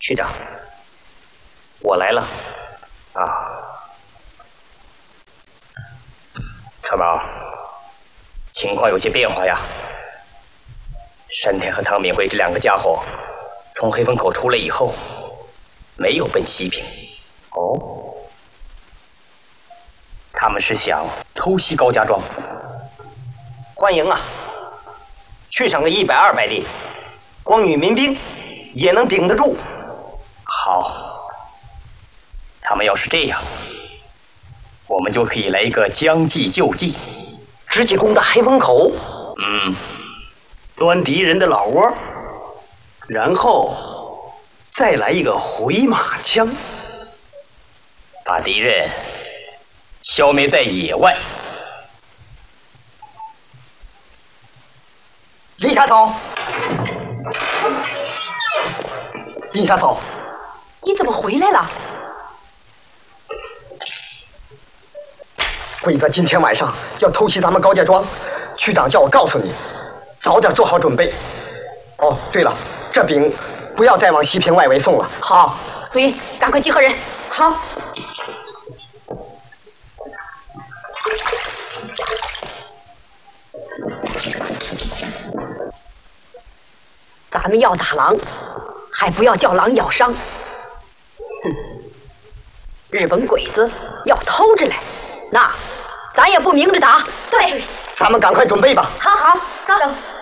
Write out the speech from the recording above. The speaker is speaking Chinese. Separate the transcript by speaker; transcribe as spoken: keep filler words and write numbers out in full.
Speaker 1: 区长，我来了。啊，川宝，情况有些变化呀。山田和汤敏慧这两个家伙从黑风口出来以后，没有奔西平。哦，他们是想偷袭高家庄。欢迎啊！去上个一百二百里，光女民兵也能顶得住。好，他们要是这样，我们就可以来一个将计就计，直接攻打黑风口。嗯，钻敌人的老窝，然后再来一个回马枪，把敌人消灭在野外。林小草，林小草，
Speaker 2: 你怎么回来了？
Speaker 3: 鬼子今天晚上要偷袭咱们高家庄，区长叫我告诉你，早点做好准备。哦，对了，这饼不要再往西平外围送了。
Speaker 2: 好，所以赶快集合人。好。咱们要打狼，还不要叫狼咬伤。哼，日本鬼子要偷着来，那咱也不明着打。对，
Speaker 3: 咱们赶快准备吧。
Speaker 2: 好好，走。